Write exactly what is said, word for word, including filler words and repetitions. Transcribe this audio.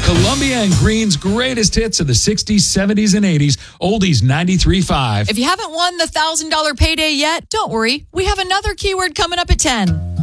Columbia and Green's greatest hits of the sixties, seventies, and eighties. Oldies ninety-three point five. If you haven't won the one thousand dollars payday yet, don't worry. We have another keyword coming up at ten.